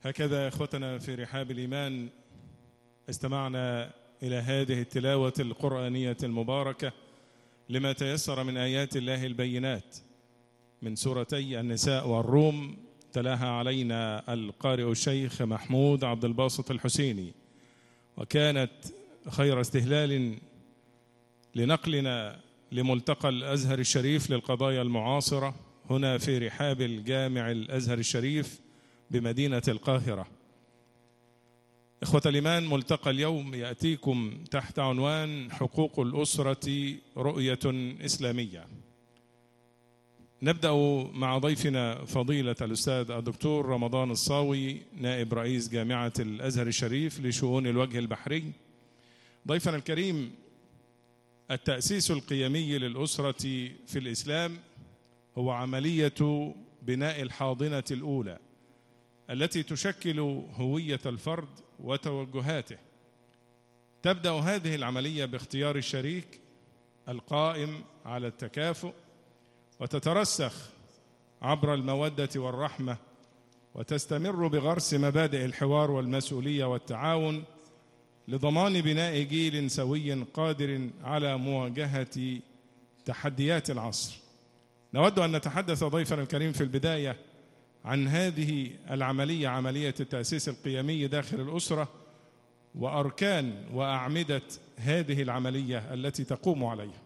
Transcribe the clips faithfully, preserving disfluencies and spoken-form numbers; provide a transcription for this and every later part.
هكذا إخوتنا في رحاب الإيمان استمعنا إلى هذه التلاوة القرآنية المباركة لما تيسر من آيات الله البينات من سورتي النساء والروم. تلاها علينا القارئ الشيخ محمود عبد الباسط الحسيني، وكانت خير استهلال لنقلنا لملتقى الأزهر الشريف للقضايا المعاصرة هنا في رحاب الجامع الأزهر الشريف بمدينة القاهرة. إخوة الإيمان، ملتقى اليوم يأتيكم تحت عنوان حقوق الأسرة رؤية إسلامية. نبدأ مع ضيفنا فضيلة الأستاذ الدكتور رمضان الصاوي، نائب رئيس جامعة الأزهر الشريف لشؤون الوجه البحري. ضيفنا الكريم، التأسيس القيمي للأسرة في الإسلام هو عملية بناء الحاضنة الأولى التي تشكل هوية الفرد وتوجهاته. تبدأ هذه العملية باختيار الشريك القائم على التكافؤ، وتترسخ عبر المودة والرحمة، وتستمر بغرس مبادئ الحوار والمسؤولية والتعاون لضمان بناء جيل سوي قادر على مواجهة تحديات العصر. نود أن نتحدث ضيفنا الكريم في البداية عن هذه العملية، عملية التأسيس القيمي داخل الأسرة، وأركان وأعمدة هذه العملية التي تقوم عليها.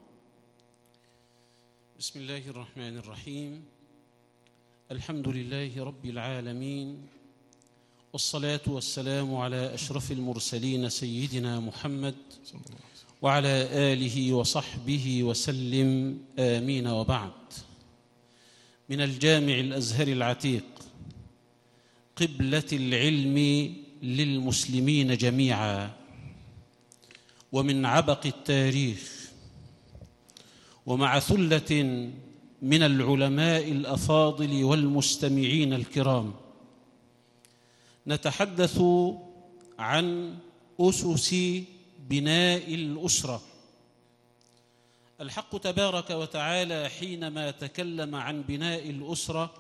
بسم الله الرحمن الرحيم. الحمد لله رب العالمين، والصلاة والسلام على أشرف المرسلين سيدنا محمد وعلى آله وصحبه وسلم، آمين. وبعد. من الجامع الأزهر العتيق، قبلة العلم للمسلمين جميعا، ومن عبق التاريخ، ومع ثلة من العلماء الأفاضل والمستمعين الكرام، نتحدث عن أسس بناء الأسرة. الحق تبارك وتعالى حينما تكلم عن بناء الأسرة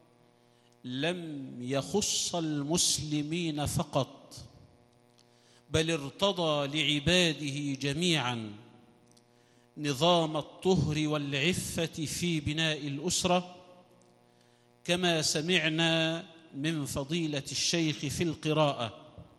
لم يخص المسلمين فقط، بل ارتضى لعباده جميعا نظام الطهر والعفة في بناء الأسرة، كما سمعنا من فضيلة الشيخ في القراءة: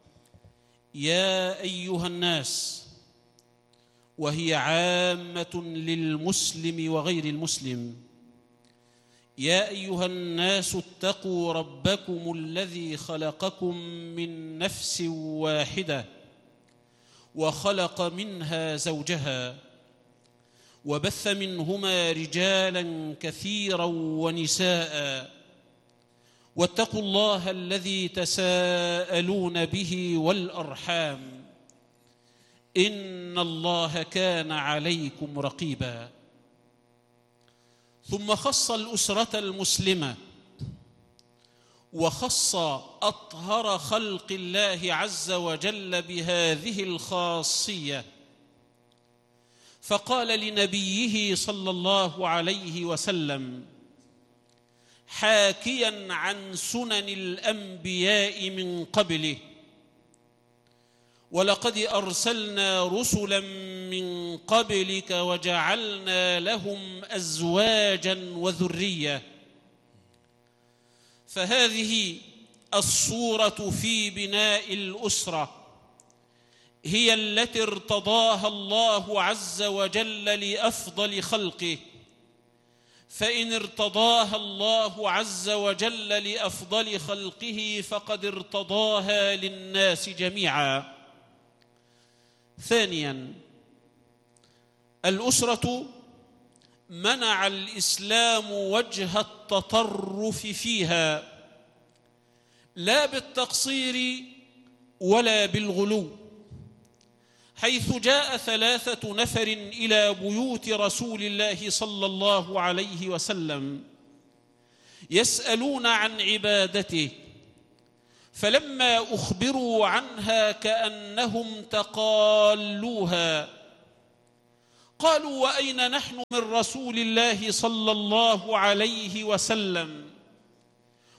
يا أيها الناس، وهي عامة للمسلم وغير المسلم. يا أيها الناس اتقوا ربكم الذي خلقكم من نفس واحدة وخلق منها زوجها وبث منهما رجالا كثيرا ونساء، واتقوا الله الذي تساءلون به والأرحام، إن الله كان عليكم رقيبا. ثم خص الأسرة المسلمة، وخص أطهر خلق الله عز وجل بهذه الخاصية، فقال لنبيه صلى الله عليه وسلم حاكيا عن سنن الأنبياء من قبله: ولقد أرسلنا رسلا من قبلك وجعلنا لهم أزواجا وذرية. فهذه الصورة في بناء الأسرة هي التي ارتضاها الله عز وجل لأفضل خلقه، فإن ارتضاها الله عز وجل لأفضل خلقه فقد ارتضاها للناس جميعا. ثانيا، الأسرة منع الإسلام وجه التطرف فيها، لا بالتقصير ولا بالغلو، حيث جاء ثلاثة نفر إلى بيوت رسول الله صلى الله عليه وسلم يسألون عن عبادته، فلما أخبروا عنها كأنهم تقالوها، قالوا: وأين نحن من رسول الله صلى الله عليه وسلم؟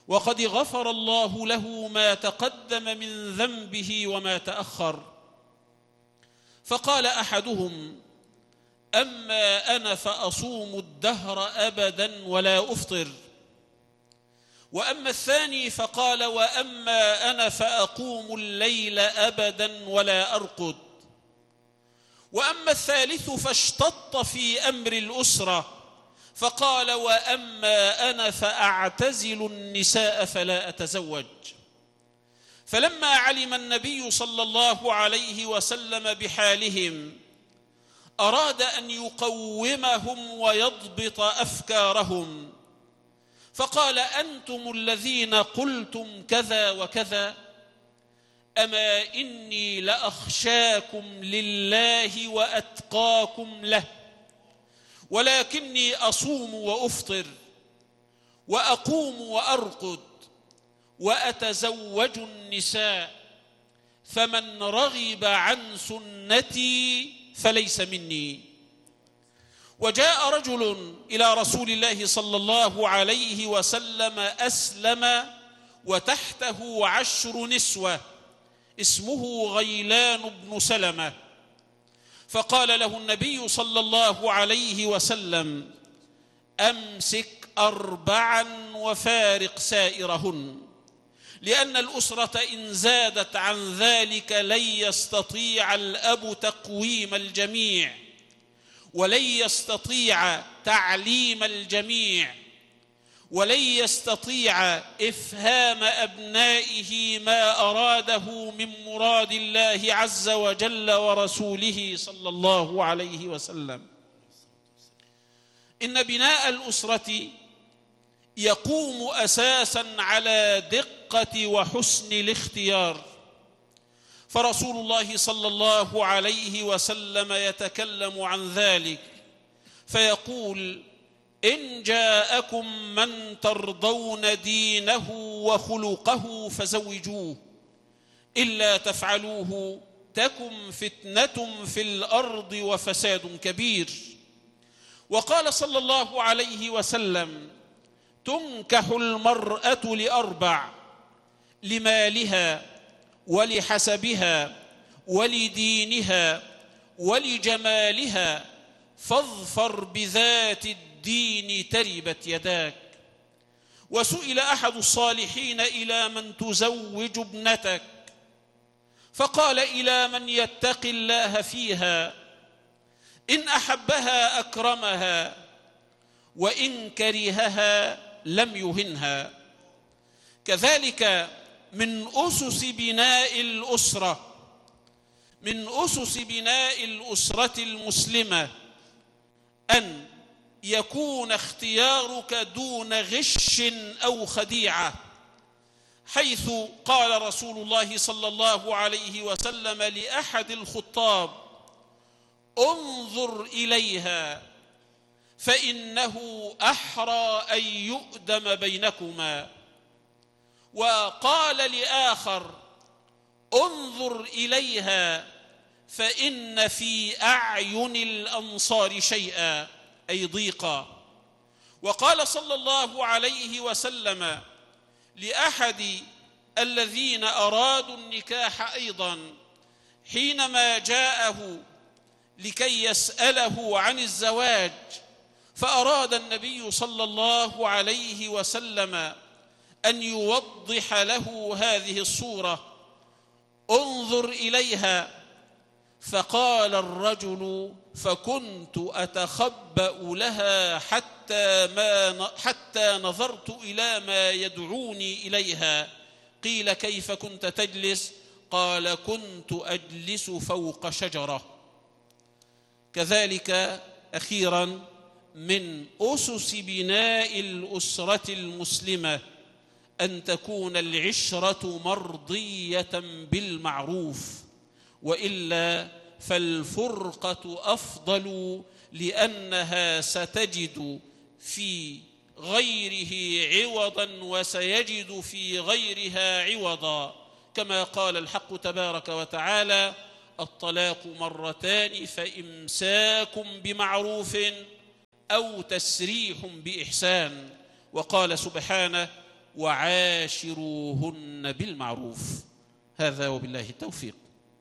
وقد غفر الله له ما تقدم من ذنبه وما تأخر. فقال أحدهم: أما أنا فأصوم الدهر أبدا ولا أفطر. وأما الثاني فقال: وأما أنا فأقوم الليل أبدا ولا أرقد. وأما الثالث فاشتط في أمر الأسرة فقال: وأما أنا فأعتزل النساء فلا أتزوج. فلما علم النبي صلى الله عليه وسلم بحالهم أراد أن يقومهم ويضبط أفكارهم، فقال: أنتم الذين قلتم كذا وكذا، أما إني لأخشاكم لله وأتقاكم له، ولكني أصوم وأفطر وأقوم وأرقد وأتزوج النساء، فمن رغب عن سنتي فليس مني. وجاء رجل إلى رسول الله صلى الله عليه وسلم أسلم وتحته عشر نسوة، اسمه غيلان بن سلمة، فقال له النبي صلى الله عليه وسلم: أمسك أربعا وفارق سائرهن، لأن الأسرة إن زادت عن ذلك لن يستطيع الأب تقويم الجميع، ولن يستطيع تعليم الجميع، ولن يستطيع إفهام أبنائه ما أراده من مراد الله عز وجل ورسوله صلى الله عليه وسلم. إن بناء الأسرة يقوم أساساً على دقة وحسن الاختيار، فرسول الله صلى الله عليه وسلم يتكلم عن ذلك فيقول: إن جاءكم من ترضون دينه وخلقه فزوجوه، إلا تفعلوه تكن فتنة في الأرض وفساد كبير. وقال صلى الله عليه وسلم: تنكح المرأة لأربع: لمالها ولحسبها ولدينها ولجمالها، فاظفر بذات الدين تربت يداك. وسئل أحد الصالحين: إلى من تزوج ابنتك؟ فقال: إلى من يتقي الله فيها، إن أحبها أكرمها، وإن كرهها لم يهنها. كذلك من أسس بناء الأسرة من أسس بناء الأسرة المسلمة أن يكون اختيارك دون غش أو خديعة، حيث قال رسول الله صلى الله عليه وسلم لأحد الخطاب: انظر إليها فإنه أحرى أن يؤدم بينكما. وقال لآخر: انظر إليها فإن في أعين الأنصار شيئا، أي ضيقا. وقال صلى الله عليه وسلم لأحد الذين أرادوا النكاح أيضا حينما جاءه لكي يسأله عن الزواج، فأراد النبي صلى الله عليه وسلم أن يوضح له هذه الصورة: انظر إليها. فقال الرجل: فكنت أتخبأ لها حتى, ما حتى نظرت إلى ما يدعوني إليها. قيل: كيف كنت تجلس؟ قال: كنت أجلس فوق شجرة. كذلك أخيرا من أسس بناء الأسرة المسلمة أن تكون العشرة مرضية بالمعروف، وإلا فالفرقة أفضل، لأنها ستجد في غيره عوضا وسيجد في غيرها عوضا، كما قال الحق تبارك وتعالى: الطلاق مرتان فإمساك بمعروف أو تسريح بإحسان. وقال سبحانه: وعاشروهن بالمعروف. هذا وبالله التوفيق.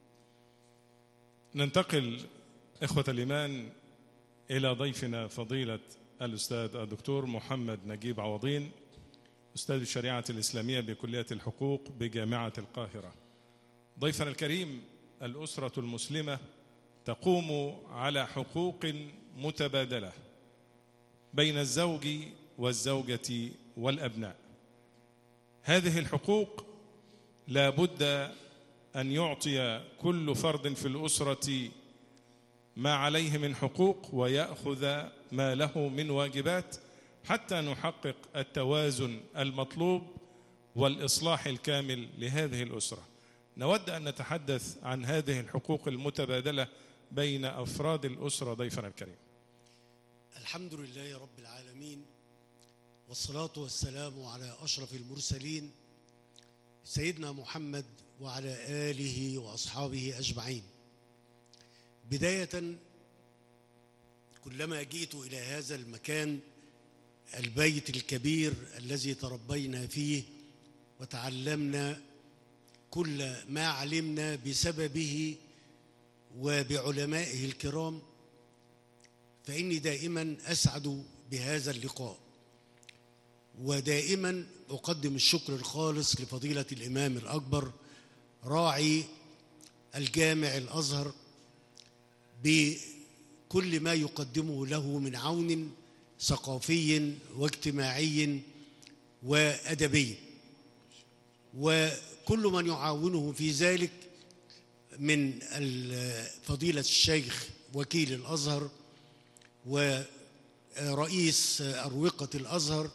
ننتقل إخوة الإيمان إلى ضيفنا فضيلة الأستاذ الدكتور محمد نجيب عوضين، أستاذ الشريعة الإسلامية بكلية الحقوق بجامعة القاهرة. ضيفنا الكريم، الأسرة المسلمة تقوم على حقوق متبادلة بين الزوج والزوجة والأبناء. هذه الحقوق لا بد أن يعطي كل فرد في الأسرة ما عليه من حقوق ويأخذ ما له من واجبات حتى نحقق التوازن المطلوب والإصلاح الكامل لهذه الأسرة. نود أن نتحدث عن هذه الحقوق المتبادلة بين أفراد الأسرة. ضيفنا الكريم. الحمد لله رب العالمين، والصلاة والسلام على أشرف المرسلين سيدنا محمد وعلى آله وأصحابه أجمعين. بداية، كلما جئت إلى هذا المكان، البيت الكبير الذي تربينا فيه وتعلمنا كل ما علمنا بسببه وبعلمائه الكرام، فإني دائما أسعد بهذا اللقاء، ودائما أقدم الشكر الخالص لفضيلة الإمام الأكبر راعي الجامع الأزهر بكل ما يقدمه له من عون ثقافي واجتماعي وأدبي، وكل من يعاونه في ذلك من فضيلة الشيخ وكيل الأزهر ورئيس أروقة الأزهر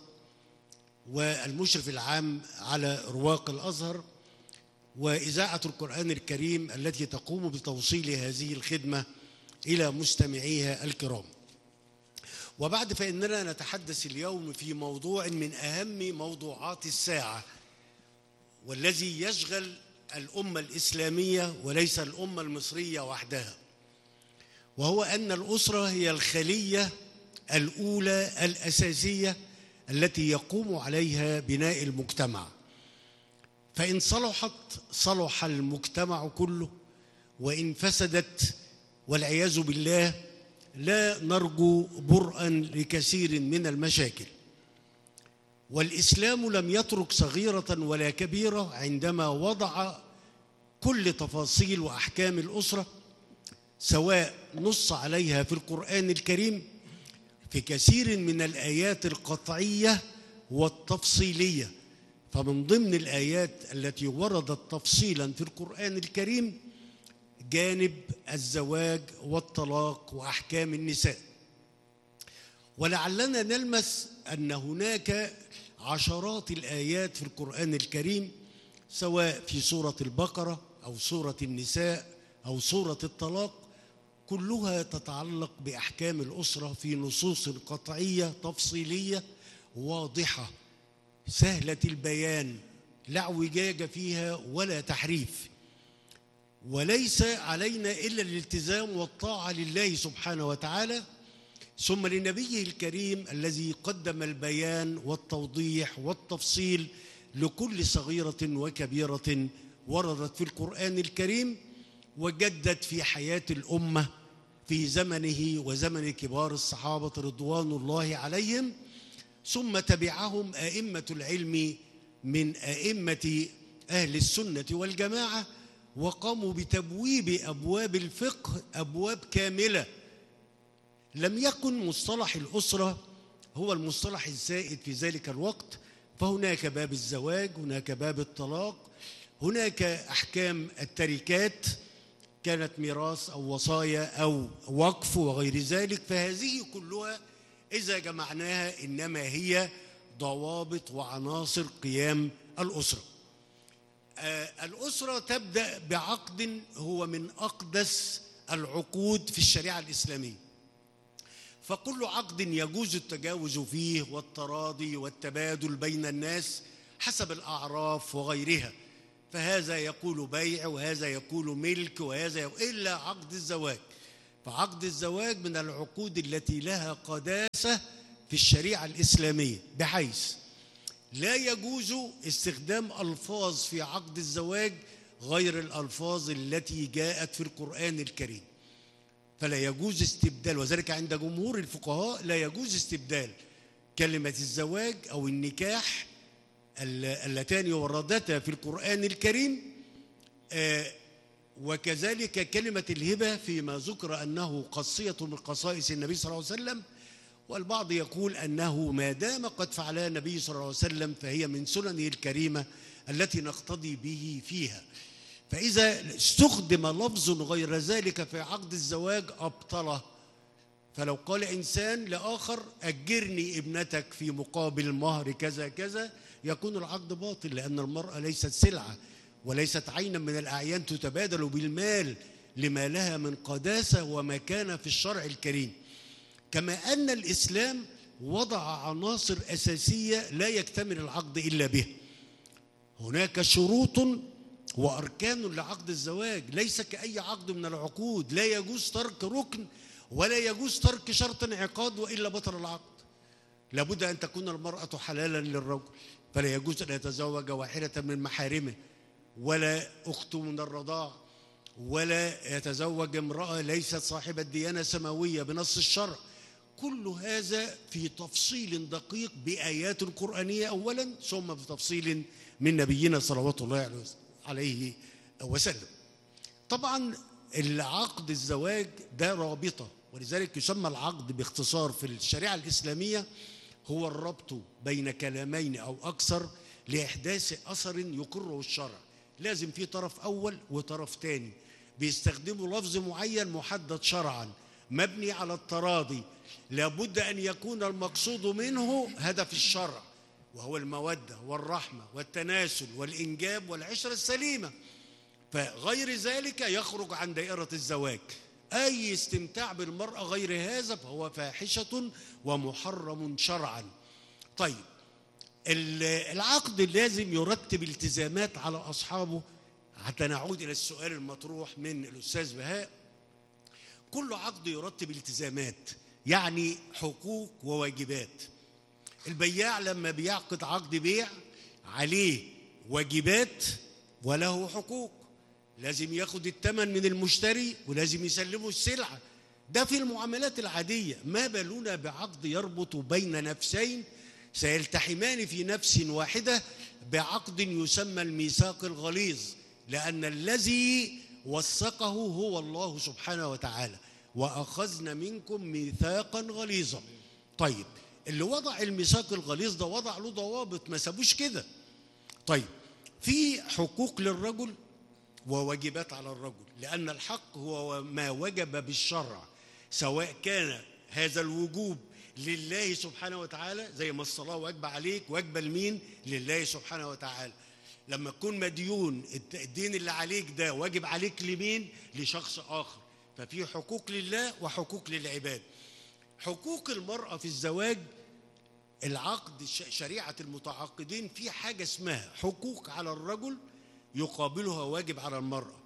والمشرف العام على رواق الأزهر وإذاعة القرآن الكريم التي تقوم بتوصيل هذه الخدمة إلى مستمعيها الكرام. وبعد فإننا نتحدث اليوم في موضوع من أهم موضوعات الساعة، والذي يشغل الأمة الإسلامية وليس الأمة المصرية وحدها، وهو أن الأسرة هي الخلية الأولى الأساسية التي يقوم عليها بناء المجتمع، فإن صلحت صلح المجتمع كله، وإن فسدت والعياذ بالله لا نرجو برئا لكثير من المشاكل. والإسلام لم يترك صغيرة ولا كبيرة عندما وضع كل تفاصيل وأحكام الأسرة، سواء نص عليها في القرآن الكريم في كثير من الآيات القطعية والتفصيلية. فمن ضمن الآيات التي وردت تفصيلا في القرآن الكريم جانب الزواج والطلاق وأحكام النساء. ولعلنا نلمس أن هناك عشرات الآيات في القرآن الكريم، سواء في سورة البقرة أو سورة النساء أو سورة الطلاق، كلها تتعلق بأحكام الأسرة في نصوص قطعية تفصيلية واضحة سهلة البيان، لا اعوجاج فيها ولا تحريف. وليس علينا إلا الالتزام والطاعة لله سبحانه وتعالى، ثم لنبيه الكريم الذي قدم البيان والتوضيح والتفصيل لكل صغيرة وكبيرة وردت في القرآن الكريم، وجدت في حياة الأمة في زمنه وزمن كبار الصحابة رضوان الله عليهم، ثم تبعهم أئمة العلم من أئمة أهل السنة والجماعة، وقاموا بتبويب أبواب الفقه أبواب كاملة. لم يكن مصطلح الأسرة هو المصطلح السائد في ذلك الوقت، فهناك باب الزواج، هناك باب الطلاق، هناك أحكام التركات كانت ميراث أو وصايا أو وقف وغير ذلك. فهذه كلها إذا جمعناها إنما هي ضوابط وعناصر قيام الأسرة. آه الأسرة تبدأ بعقد هو من أقدس العقود في الشريعة الإسلامية، فكل عقد يجوز التجاوز فيه والتراضي والتبادل بين الناس حسب الأعراف وغيرها، فهذا يقول بيع وهذا يقول ملك وهذا يقول إلا عقد الزواج. فعقد الزواج من العقود التي لها قداسة في الشريعة الإسلامية، بحيث لا يجوز استخدام ألفاظ في عقد الزواج غير الألفاظ التي جاءت في القرآن الكريم، فلا يجوز استبدال، وذلك عند جمهور الفقهاء لا يجوز استبدال كلمة الزواج أو النكاح اللتان وردتا في القرآن الكريم، وكذلك كلمة الهبة فيما ذكر أنه خاصية من خصائص النبي صلى الله عليه وسلم، والبعض يقول أنه ما دام قد فعلها النبي صلى الله عليه وسلم فهي من سننه الكريمة التي نقتضي به فيها. فإذا استخدم لفظ غير ذلك في عقد الزواج أبطله. فلو قال إنسان لآخر أجرني ابنتك في مقابل مهر كذا كذا، يكون العقد باطل، لأن المرأة ليست سلعة وليست عينا من الأعيان تتبادل بالمال لما لها من قداسة ومكانة في الشرع الكريم. كما أن الإسلام وضع عناصر أساسية لا يكتمل العقد إلا بها. هناك شروط وأركان لعقد الزواج ليس كأي عقد من العقود، لا يجوز ترك ركن ولا يجوز ترك شرط انعقاد وإلا بطل العقد. لابد أن تكون المرأة حلالا للرجل، فلا يجوز أن يتزوج واحدة من محارمه، ولا أخت من الرضاع، ولا يتزوج امرأة ليست صاحبة ديانة سماوية بنص الشرع. كل هذا في تفصيل دقيق بآيات قرآنية أولا، ثم بتفصيل من نبينا صلوات الله عليه وسلم. طبعا العقد الزواج ده رابطة، ولذلك يسمى العقد باختصار في الشريعة الإسلامية هو الربط بين كلامين أو أكثر لإحداث أثر يقره الشرع. لازم في طرف أول وطرف تاني بيستخدموا لفظ معين محدد شرعا مبني على التراضي، لابد أن يكون المقصود منه هدف الشرع، وهو المودة والرحمة والتناسل والإنجاب والعشرة السليمة. فغير ذلك يخرج عن دائرة الزواج. أي استمتاع بالمرأة غير هذا فهو فاحشة ومحرم شرعا. طيب، العقد لازم يرتب التزامات على أصحابه. حتى نعود إلى السؤال المطروح من الأستاذ بهاء، كل عقد يرتب التزامات، يعني حقوق وواجبات. البياع لما بيعقد عقد بيع عليه واجبات وله حقوق، لازم ياخد الثمن من المشتري ولازم يسلمه السلعة. ده في المعاملات العادية، ما بالنا بعقد يربط بين نفسين سيلتحمان في نفس واحدة بعقد يسمى الميثاق الغليظ، لأن الذي وثقه هو الله سبحانه وتعالى، وأخذنا منكم ميثاقا غليظا. طيب، اللي وضع الميثاق الغليظ ده وضع له ضوابط، ما سابوش كده. طيب، في حقوق للرجل وواجبات على الرجل، لأن الحق هو ما وجب بالشرع، سواء كان هذا الوجوب لله سبحانه وتعالى زي ما الصلاة واجبة عليك، واجبة لمين؟ لله سبحانه وتعالى. لما تكون مديون الدين اللي عليك ده واجب عليك لمين؟ لشخص آخر. ففي حقوق لله وحقوق للعباد. حقوق المرأة في الزواج، العقد شريعة المتعاقدين في حاجة اسمها حقوق على الرجل يقابلها واجب على المرأة،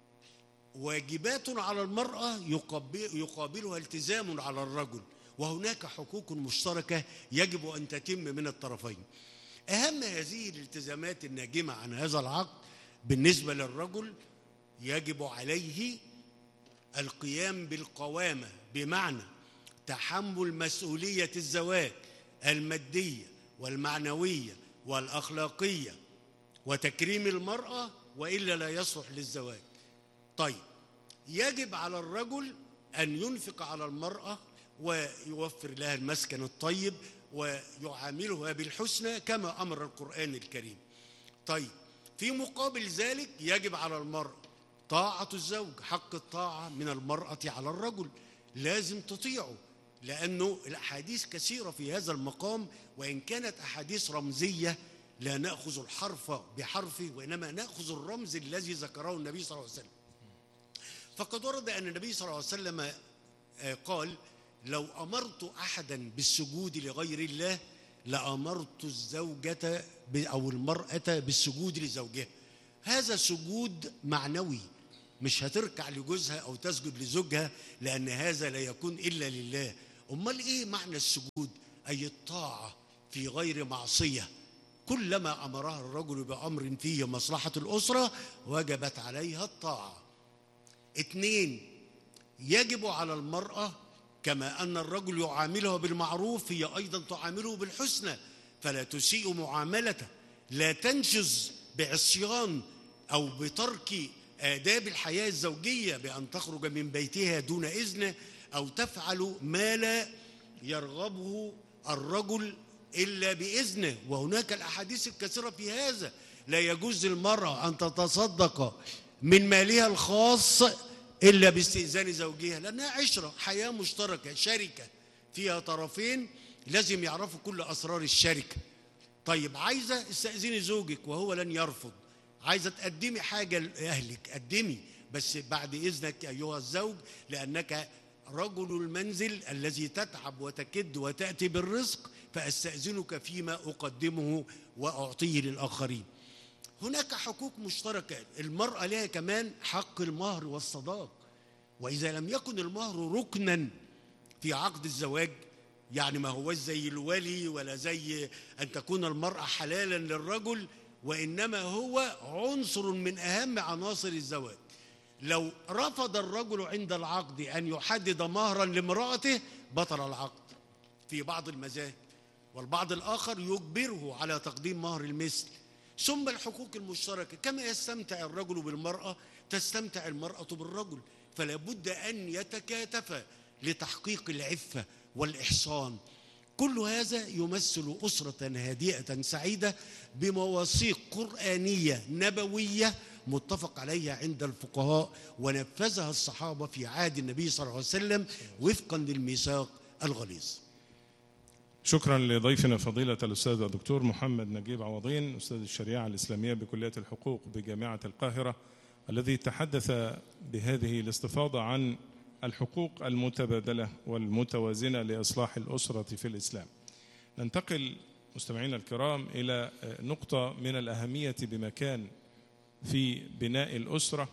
واجبات على المرأة يقابلها التزام على الرجل، وهناك حقوق مشتركة يجب أن تتم من الطرفين. أهم هذه الالتزامات الناجمة عن هذا العقد بالنسبة للرجل، يجب عليه القيام بالقوامة، بمعنى تحمل مسؤولية الزواج المادية والمعنوية والأخلاقية وتكريم المرأة، وإلا لا يصلح للزواج. طيب، يجب على الرجل أن ينفق على المرأة ويوفر لها المسكن الطيب ويعاملها بالحسنى كما أمر القرآن الكريم. طيب، في مقابل ذلك يجب على المرأة طاعة الزوج، حق الطاعة من المرأة على الرجل، لازم تطيعه، لأنه الأحاديث كثيرة في هذا المقام، وإن كانت أحاديث رمزية لا نأخذ الحرف بحرفه وإنما نأخذ الرمز الذي ذكره النبي صلى الله عليه وسلم. فقد ورد أن النبي صلى الله عليه وسلم قال: لو أمرت أحدا بالسجود لغير الله لأمرت الزوجة أو المرأة بالسجود لزوجها. هذا سجود معنوي، مش هتركع لجوزها أو تسجد لزوجها، لأن هذا لا يكون إلا لله. أمال إيه معنى السجود؟ أي الطاعة في غير معصية، كلما أمرها الرجل بأمر فيه مصلحة الأسرة وجبت عليها الطاعة. اثنين، يجب على المرأة كما أن الرجل يعاملها بالمعروف هي أيضا تعامله بالحسنى، فلا تسيء معاملته، لا تنشز بعصيان أو بترك آداب الحياة الزوجية بأن تخرج من بيتها دون إذن أو تفعل ما لا يرغبه الرجل إلا بإذنه. وهناك الأحاديث الكثيرة في هذا. لا يجوز للمرأة أن تتصدق من مالها الخاص إلا باستئذان زوجها، لأنها عشرة، حياة مشتركة، شركة فيها طرفين لازم يعرفوا كل أسرار الشركة. طيب عايزة استأذني زوجك وهو لن يرفض، عايزة تقدمي حاجة لأهلك قدمي، بس بعد إذنك أيها الزوج، لأنك رجل المنزل الذي تتعب وتكد وتأتي بالرزق، فأستأذنك فيما أقدمه وأعطيه للآخرين. هناك حقوق مشتركة. المرأة لها كمان حق المهر والصداق، وإذا لم يكن المهر ركنا في عقد الزواج، يعني ما هو زي الولي ولا زي أن تكون المرأة حلالا للرجل، وإنما هو عنصر من أهم عناصر الزواج. لو رفض الرجل عند العقد أن يحدد مهرا لامرأته بطل العقد في بعض المذاهب، والبعض الآخر يجبره على تقديم مهر المثل. ثم الحقوق المشتركة، كما يستمتع الرجل بالمرأة تستمتع المرأة بالرجل، فلا بد أن يتكاتفا لتحقيق العفة والإحصان. كل هذا يمثل أسرة هادئة سعيدة بمواثيق قرآنية نبوية متفق عليها عند الفقهاء، ونفذها الصحابة في عهد النبي صلى الله عليه وسلم وفقا للميثاق الغليظ. شكرا لضيفنا فضيلة الأستاذ الدكتور محمد نجيب عوضين، أستاذ الشريعة الإسلامية بكلية الحقوق بجامعة القاهرة، الذي تحدث بهذه الاستفاضة عن الحقوق المتبادلة والمتوازنة لإصلاح الأسرة في الإسلام. ننتقل مستمعينا الكرام إلى نقطة من الأهمية بمكان في بناء الأسرة.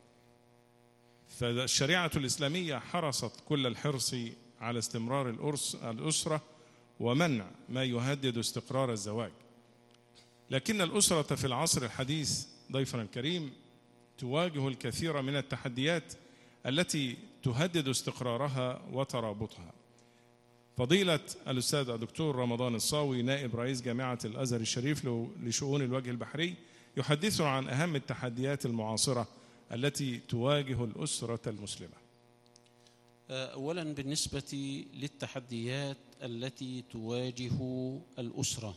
فالشريعة الإسلامية حرصت كل الحرص على استمرار الأسرة ومنع ما يهدد استقرار الزواج، لكن الأسرة في العصر الحديث ضيفنا الكريم تواجه الكثير من التحديات التي تهدد استقرارها وترابطها. فضيلة الأستاذ الدكتور رمضان الصاوي نائب رئيس جامعة الأزهر الشريف لشؤون الوجه البحري يحدثنا عن أهم التحديات المعاصرة التي تواجه الأسرة المسلمة. أولا بالنسبة للتحديات التي تواجه الأسرة،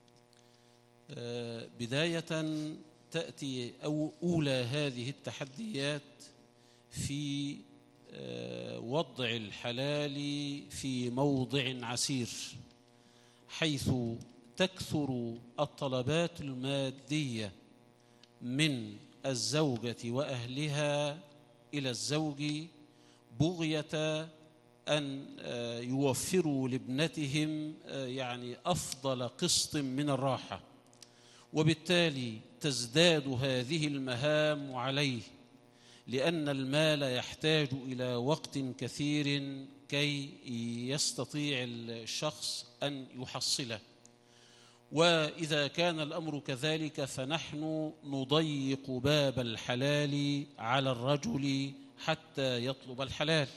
بداية تأتي أو أولى هذه التحديات في وضع الحلال في موضع عسير، حيث تكثر الطلبات المادية من الزوجة وأهلها إلى الزوج بغية أن يوفروا لابنتهم يعني أفضل قسط من الراحة، وبالتالي تزداد هذه المهام عليه، لأن المال يحتاج إلى وقت كثير كي يستطيع الشخص أن يحصله. وإذا كان الأمر كذلك فنحن نضيق باب الحلال على الرجل حتى يطلب الحلال.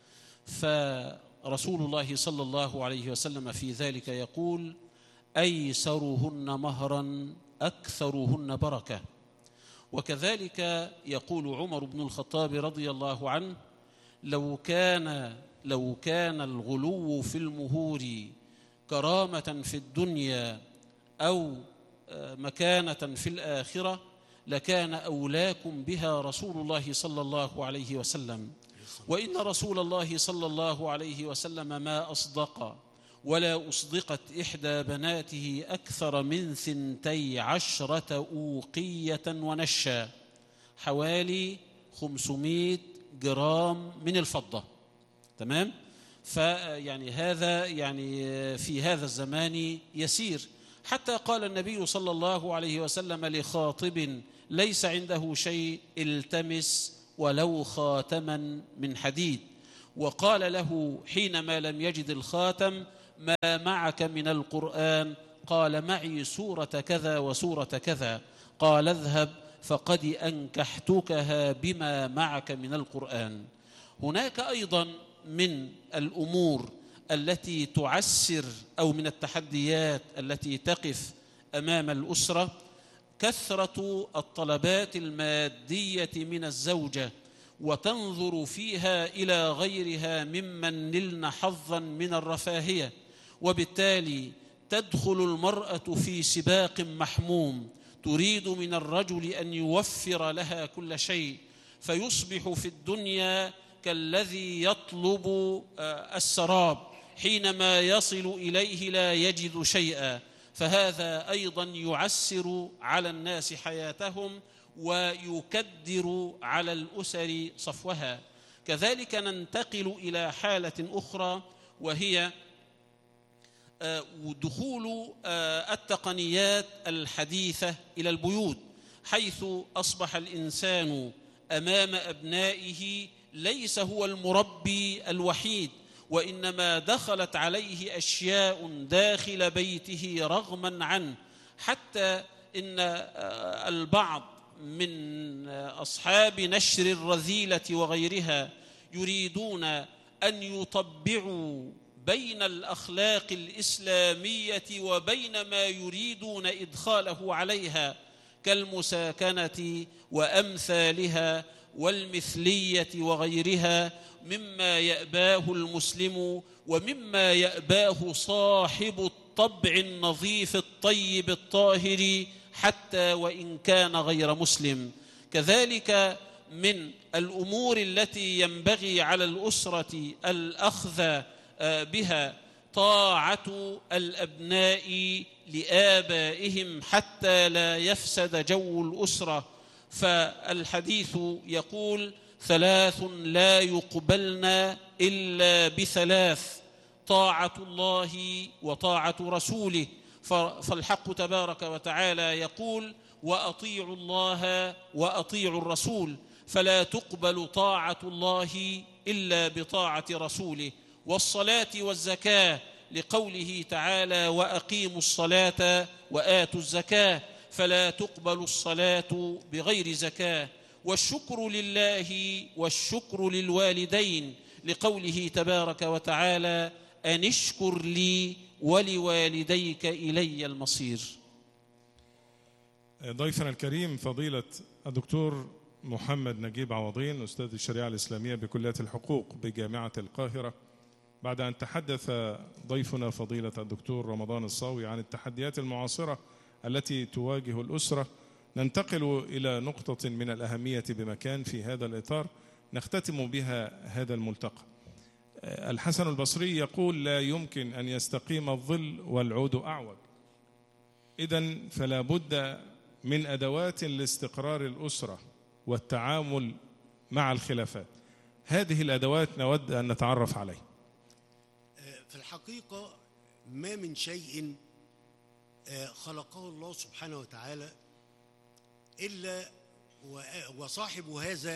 فرسول الله صلى الله عليه وسلم في ذلك يقول: أيسرهن مهرا أكثرهن بركة. وكذلك يقول عمر بن الخطاب رضي الله عنه: لو كان لو كان الغلو في المهور كرامة في الدنيا أو مكانة في الآخرة لكان أولاكم بها رسول الله صلى الله عليه وسلم. وإن رسول الله صلى الله عليه وسلم ما أصدق ولا أصدقت إحدى بناته أكثر من ثنتي عشرة أوقية ونشا، حوالي خمسمائة جرام من الفضة. تمام؟ فيعني هذا يعني في هذا الزمان يسير، حتى قال النبي صلى الله عليه وسلم لخاطب ليس عنده شيء: التمس ولو خاتما من حديد. وقال له حينما لم يجد الخاتم: ما معك من القرآن؟ قال معي سورة كذا وسورة كذا، قال اذهب فقد أنكحتكها بما معك من القرآن. هناك أيضا من الأمور التي تعسر أو من التحديات التي تقف أمام الأسرة كثرة الطلبات المادية من الزوجة، وتنظر فيها إلى غيرها ممن نلن حظا من الرفاهية، وبالتالي تدخل المرأة في سباق محموم تريد من الرجل أن يوفر لها كل شيء، فيصبح في الدنيا كالذي يطلب السراب، حينما يصل إليه لا يجد شيئا. فهذا أيضا يعسر على الناس حياتهم ويكدر على الأسر صفوها. كذلك ننتقل إلى حالة أخرى، وهي دخول التقنيات الحديثة إلى البيوت، حيث أصبح الإنسان أمام أبنائه ليس هو المربي الوحيد، وإنما دخلت عليه أشياء داخل بيته رغما عنه، حتى إن البعض من أصحاب نشر الرذيلة وغيرها يريدون أن يطبعوا بين الأخلاق الإسلامية وبين ما يريدون إدخاله عليها كالمساكنة وأمثالها والمثلية وغيرها، مما يأباه المسلم ومما يأباه صاحب الطبع النظيف الطيب الطاهر حتى وإن كان غير مسلم. كذلك من الأمور التي ينبغي على الأسرة الأخذ بها طاعة الأبناء لآبائهم حتى لا يفسد جو الأسرة. فالحديث يقول: ثلاث لا يقبلن إلا بثلاث: طاعة الله وطاعة رسوله. فالحق تبارك وتعالى يقول: وأطيعوا الله وأطيعوا الرسول، فلا تقبل طاعة الله إلا بطاعة رسوله. والصلاة والزكاة لقوله تعالى: وأقيموا الصلاة وآتوا الزكاة، فلا تقبل الصلاة بغير زكاة. والشكر لله والشكر للوالدين لقوله تبارك وتعالى: أن اشكر لي ولوالديك إلي المصير. ضيفنا الكريم فضيلة الدكتور محمد نجيب عوضين، أستاذ الشريعة الإسلامية بكلية الحقوق بجامعة القاهرة. بعد أن تحدث ضيفنا فضيلة الدكتور رمضان الصاوي عن التحديات المعاصرة التي تواجه الأسرة، ننتقل إلى نقطة من الأهمية بمكان في هذا الإطار نختتم بها هذا الملتقى. الحسن البصري يقول: لا يمكن أن يستقيم الظل والعود أعوج. إذن فلا بد من أدوات لاستقرار الأسرة والتعامل مع الخلافات. هذه الأدوات نود أن نتعرف عليها. في الحقيقة ما من شيء خلقه الله سبحانه وتعالى إلا وصاحب هذا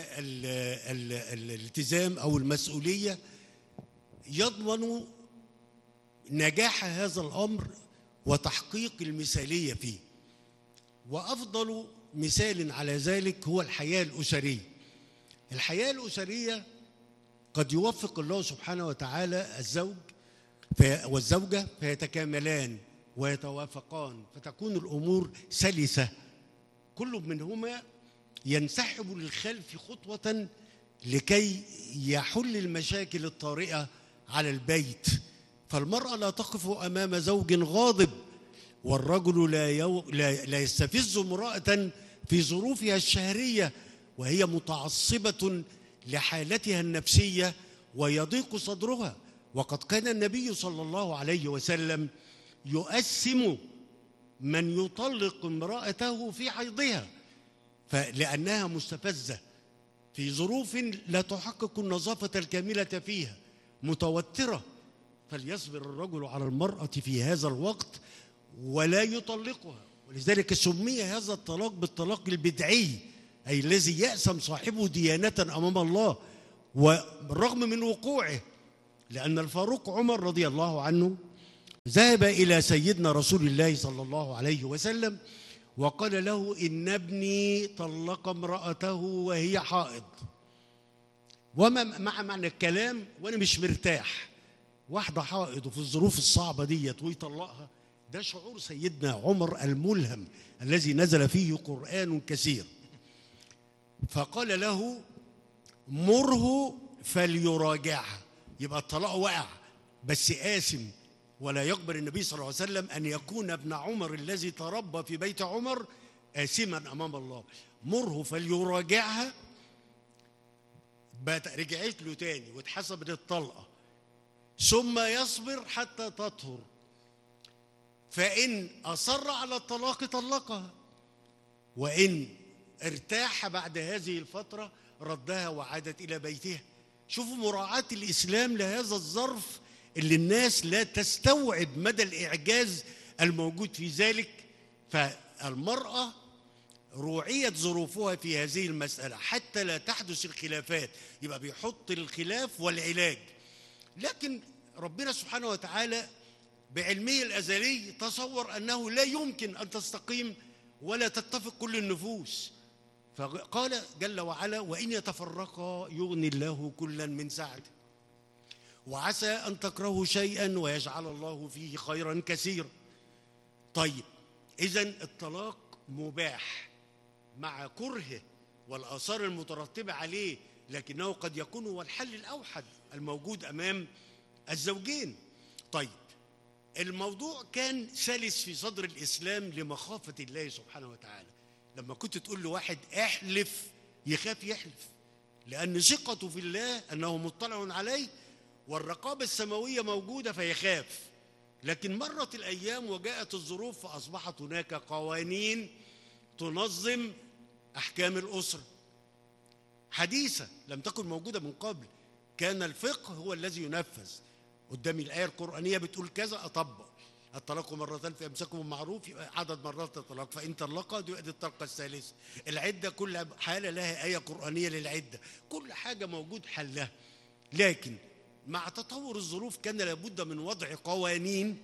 الالتزام أو المسؤولية يضمن نجاح هذا الأمر وتحقيق المثالية فيه. وأفضل مثال على ذلك هو الحياة الأسرية. الحياة الأسرية قد يوفق الله سبحانه وتعالى الزوج والزوجة فيتكاملان ويتوافقان، فتكون الأمور سلسة، كل منهما ينسحب للخلف خطوة لكي يحل المشاكل الطارئة على البيت. فالمرأة لا تقف أمام زوج غاضب، والرجل لا, يو لا, لا يستفز امرأة في ظروفها الشهرية وهي متعصبة لحالتها النفسية ويضيق صدرها. وقد كان النبي صلى الله عليه وسلم يؤسم من يطلق امرأته في حيضها لأنها مستفزة في ظروف لا تحقق النظافة الكاملة فيها، متوترة، فليصبر الرجل على المرأة في هذا الوقت ولا يطلقها. ولذلك سمي هذا الطلاق بالطلاق البدعي، أي الذي يأسم صاحبه ديانة أمام الله، وبالرغم من وقوعه، لأن الفاروق عمر رضي الله عنه ذهب إلى سيدنا رسول الله صلى الله عليه وسلم وقال له إن ابني طلق امرأته وهي حائض. وما مع معنى الكلام وأنا مش مرتاح، واحدة حائض وفي الظروف الصعبة ديت ويطلقها، ده شعور سيدنا عمر الملهم الذي نزل فيه قرآن كثير. فقال له مره فليراجعها، يبقى الطلاق وقع بس آثم، ولا يقبل النبي صلى الله عليه وسلم أن يكون ابن عمر الذي تربى في بيت عمر آثما أمام الله. مره فليراجعها، رجعت له تاني واتحسبت الطلقة، ثم يصبر حتى تطهر، فإن أصر على الطلاق طلقها، وإن ارتاح بعد هذه الفترة ردها وعادت إلى بيتها. شوفوا مراعاة الإسلام لهذا الظرف اللي الناس لا تستوعب مدى الإعجاز الموجود في ذلك. فالمرأة روعيت ظروفها في هذه المسألة حتى لا تحدث الخلافات، يبقى بيحط الخلاف والعلاج. لكن ربنا سبحانه وتعالى بعلمه الأزلي تصور أنه لا يمكن أن تستقيم ولا تتفق كل النفوس، فقال جل وعلا وإن يتفرقا يغني الله كلا من سعته، وعسى أن تكرهوا شيئا ويجعل الله فيه خيرا كثيرا. طيب إذن الطلاق مباح مع كرهه والآثار المترتبة عليه، لكنه قد يكون هو الحل الأوحد الموجود أمام الزوجين. طيب الموضوع كان سلس في صدر الإسلام لمخافة الله سبحانه وتعالى. لما كنت تقول لواحد احلف يخاف يحلف، لأن ثقته في الله أنه مطلع عليه والرقابة السماوية موجودة فيخاف. لكن مرت الأيام وجاءت الظروف فأصبحت هناك قوانين تنظم أحكام الأسرة حديثة لم تكن موجودة من قبل. كان الفقه هو الذي ينفذ. قدامي الآية القرآنية بتقول كذا أطبق، الطلاق مرتان فإمساكم بالمعروف، يبقى عدد مرات الطلاق، فإن طلقها دي الطلقة الثالثة. العدة كل حالة لها آية قرآنية للعدة، كل حاجة موجود حلها. لكن مع تطور الظروف كان لابد من وضع قوانين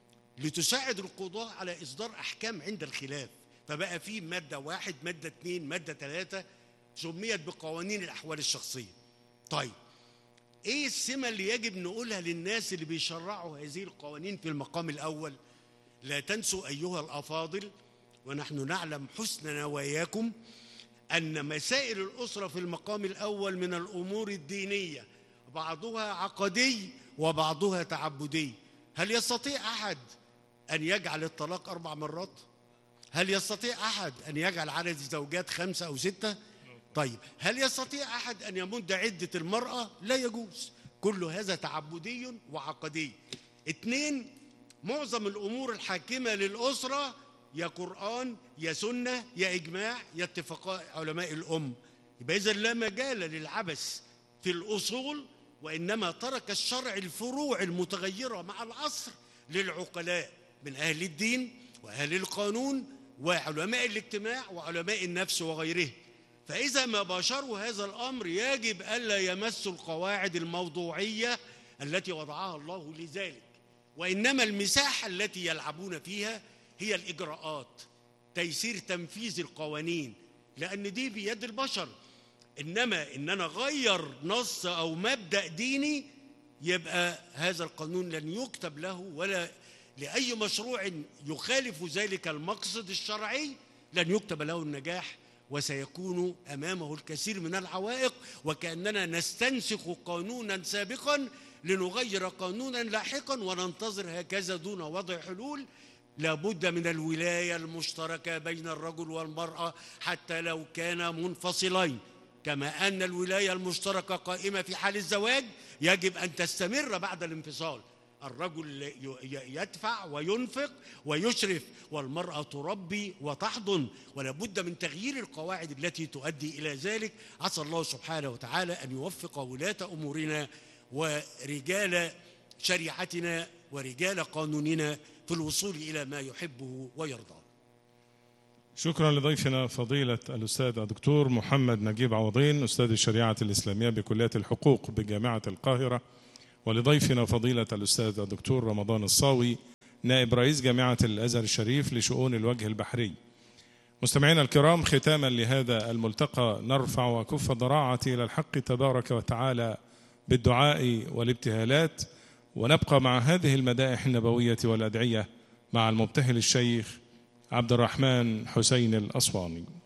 لتساعد القضاة على إصدار أحكام عند الخلاف. فبقى في مادة واحد، مادة اثنين، مادة ثلاثة، سميت بقوانين الأحوال الشخصية. طيب ايه السمة اللي يجب نقولها للناس اللي بيشرعوا هذه القوانين في المقام الأول؟ لا تنسوا أيها الأفاضل، ونحن نعلم حسن نواياكم، أن مسائل الأسرة في المقام الأول من الأمور الدينية، بعضها عقدي وبعضها تعبدي. هل يستطيع أحد أن يجعل الطلاق أربع مرات؟ هل يستطيع أحد أن يجعل عدد الزوجات خمسة أو ستة؟ طيب هل يستطيع أحد أن يمد عدة المرأة؟ لا يجوز. كل هذا تعبدي وعقدي. اثنين، معظم الأمور الحاكمة للأسرة يا قرآن يا سنة يا إجماع يا اتفاق علماء الأم. يبقى إذن لا مجال للعبث في الأصول، وإنما ترك الشرع الفروع المتغيرة مع العصر للعقلاء من أهل الدين وأهل القانون وعلماء الاجتماع وعلماء النفس وغيره. فإذا ما باشروا هذا الأمر يجب ألا يمسوا القواعد الموضوعية التي وضعها الله لذلك، وإنما المساحة التي يلعبون فيها هي الإجراءات، تيسير تنفيذ القوانين، لأن دي بيد البشر. إنما إن أنا غير نص أو مبدأ ديني يبقى هذا القانون لن يكتب له، ولا لأي مشروع يخالف ذلك المقصد الشرعي لن يكتب له النجاح، وسيكون أمامه الكثير من العوائق، وكأننا نستنسخ قانونا سابقا لنغير قانونا لاحقا وننتظر هكذا دون وضع حلول. لابد من الولاية المشتركة بين الرجل والمرأة حتى لو كانا منفصلين، كما أن الولاية المشتركة قائمة في حال الزواج يجب أن تستمر بعد الانفصال. الرجل يدفع وينفق ويشرف، والمرأة تربي وتحضن، ولا بد من تغيير القواعد التي تؤدي إلى ذلك. عسى الله سبحانه وتعالى أن يوفق ولاة أمورنا ورجال شريعتنا ورجال قانوننا في الوصول إلى ما يحبه ويرضاه. شكرا لضيفنا فضيلة الأستاذ الدكتور محمد نجيب عوضين، أستاذ الشريعة الإسلامية بكلية الحقوق بجامعة القاهرة ولضيفنا فضيلة الأستاذ الدكتور رمضان الصاوي نائب رئيس جامعة الأزهر الشريف لشؤون الوجه البحري. مستمعينا الكرام، ختاما لهذا الملتقى نرفع وكف الضراعة إلى الحق تبارك وتعالى بالدعاء والابتهالات، ونبقى مع هذه المدائح النبوية والأدعية مع المبتهل الشيخ عبد الرحمن حسين الأسواني.